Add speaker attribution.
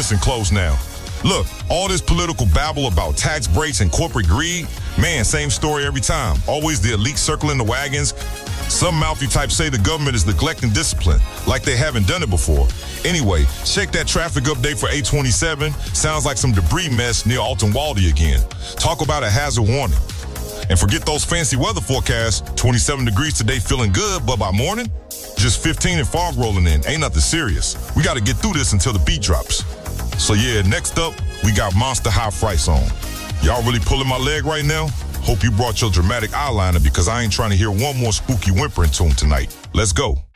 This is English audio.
Speaker 1: Listen close now. Look, all this political babble about tax breaks and corporate greed, man, same story every time. Always the elite circling the wagons. Some mouthy types say the government is neglecting discipline, like they haven't done it before. Anyway, check that traffic update for 827. Sounds like some debris mess near Alton Waldie again. Talk about a hazard warning. And forget those fancy weather forecasts. 27 degrees today, feeling good, but by morning, just 15 and fog rolling in. Ain't nothing serious. We got to get through this until the beat drops. So yeah, next up, we got Monster High Frights on. Y'all really pulling my leg right now? Hope you brought your dramatic eyeliner because I ain't trying to hear one more spooky whimpering tune tonight. Let's go.